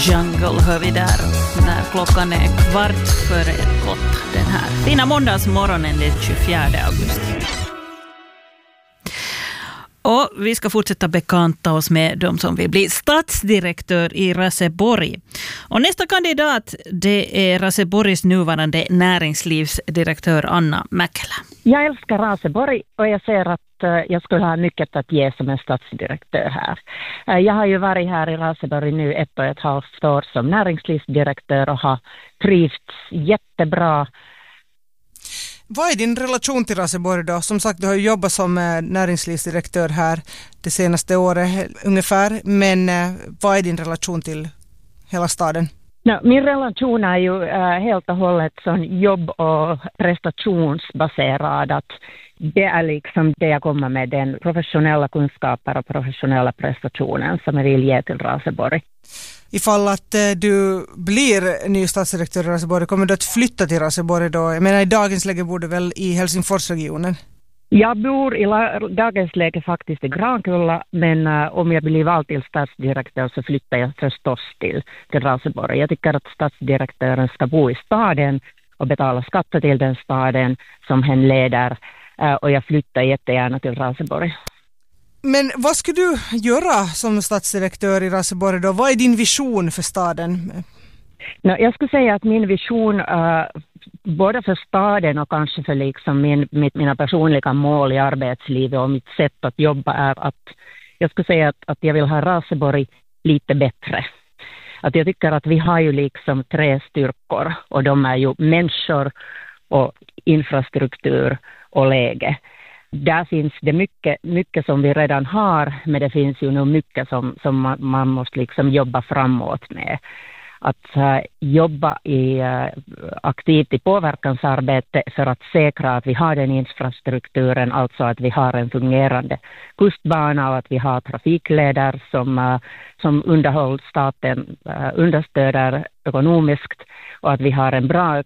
Jungle hör vi där när klockan är 7:15 den här fina måndagsmorgonen den 24 augusti. Och vi ska fortsätta bekanta oss med de som vill bli stadsdirektör i Raseborg. Och nästa kandidat, det är Raseborgs nuvarande näringslivsdirektör Anna Mäkelä. Jag älskar Raseborg och jag ser att jag skulle ha mycket att ge som en stadsdirektör här. Jag har ju varit här i Raseborg nu 1,5 år som näringslivsdirektör och har trivts jättebra. Vad är din relation till Raseborg då? Som sagt, du har ju jobbat som näringslivsdirektör här det senaste året ungefär. Men vad är din relation till hela staden? Min relation är ju helt och hållet sån jobb- och prestationsbaserad. Att det är liksom det jag kommer med, den professionella kunskaper och professionella prestationen som jag vill ge till Raseborg. Ifall att du blir ny stadsdirektör i Raseborg, kommer du att flytta till Raseborg då? Jag menar, i dagens läge bor du väl i Helsingforsregionen? Jag bor i dagens läge faktiskt i Grankulla, men om jag blir vald till stadsdirektör så flyttar jag förstås till Raseborg. Jag tycker att stadsdirektören ska bo i staden och betala skatter till den staden som hen leder, och jag flyttar jättegärna till Raseborg. Men vad ska du göra som stadsdirektör i Raseborg då? Vad är din vision för staden? Jag skulle säga att min vision både för staden och kanske för liksom mina personliga mål i arbetslivet och mitt sätt att jobba är att jag skulle säga att jag vill ha Raseborg lite bättre. Att jag tycker att vi har ju liksom 3 styrkor och de är ju människor och infrastruktur och läge. Där finns det mycket som vi redan har, men det finns ju nog mycket som man måste liksom jobba framåt med. Att jobba aktivt i påverkansarbete för att säkra att vi har den infrastrukturen, alltså att vi har en fungerande kustbana och att vi har trafikleder som staten understöder ekonomiskt, och att vi har en bra